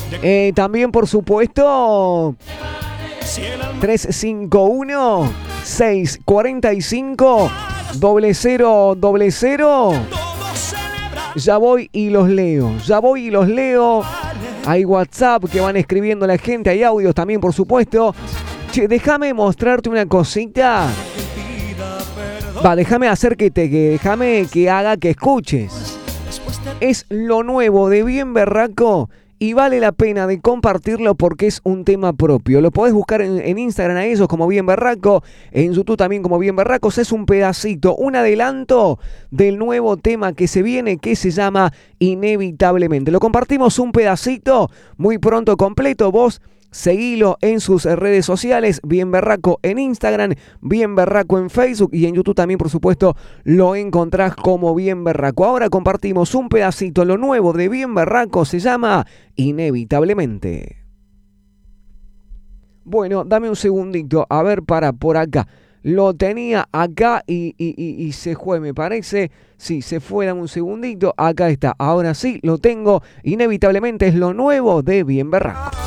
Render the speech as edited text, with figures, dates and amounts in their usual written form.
También, por supuesto, 351-645-0000. Ya voy y los leo. Hay WhatsApp que van escribiendo la gente, hay audios también, por supuesto. Che, déjame mostrarte una cosita. Déjame que haga que escuches. Es lo nuevo de Bien Berraco y vale la pena de compartirlo porque es un tema propio. Lo podés buscar en Instagram a ellos como Bien Berraco, en YouTube también como Bien Berracos. Es un pedacito, un adelanto del nuevo tema que se viene, que se llama Inevitablemente. Lo compartimos un pedacito, muy pronto completo. Vos seguilo en sus redes sociales, Bien Berraco en Instagram, Bien Berraco en Facebook y en YouTube también, por supuesto, lo encontrás como Bien Berraco. Ahora compartimos un pedacito, lo nuevo de Bien Berraco se llama Inevitablemente. Bueno, dame un segundito, a ver, por acá. Lo tenía acá y se fue, me parece. Sí, se fue, dame un segundito. Acá está, ahora sí, lo tengo. Inevitablemente es lo nuevo de Bien Berraco.